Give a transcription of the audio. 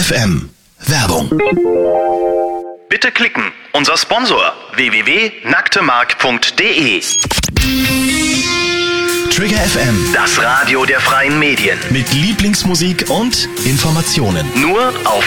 FM. Werbung. Bitte klicken. Unser Sponsor www.nacktemark.de. Trigger FM. Das Radio der freien Medien. Mit Lieblingsmusik und Informationen. Nur auf